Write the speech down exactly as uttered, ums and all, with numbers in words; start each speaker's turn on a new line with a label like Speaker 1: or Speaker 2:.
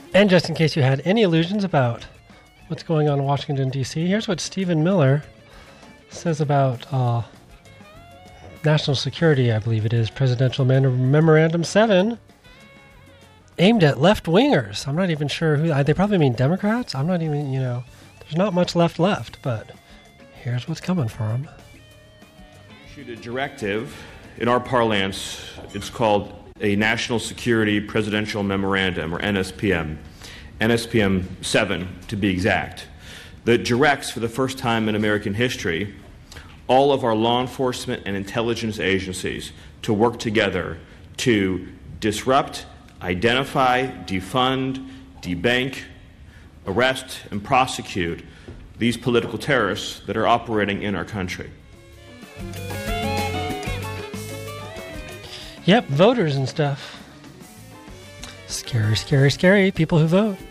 Speaker 1: And just in case you had any illusions about what's going on in Washington, D C, here's what Stephen Miller says about uh, national security, I believe it is, Presidential Mem- Memorandum seven, aimed at left-wingers. I'm not even sure who, they probably mean Democrats. I'm not even, you know, there's not much left left, but here's what's coming for them.
Speaker 2: Issued a directive, in our parlance, it's called a National Security Presidential Memorandum, or N S P M, N S P M seven to be exact, that directs for the first time in American history all of our law enforcement and intelligence agencies to work together to disrupt, identify, defund, debank, arrest, and prosecute these political terrorists that are operating in our country.
Speaker 1: Yep, voters and stuff. Scary, scary, scary. People who vote.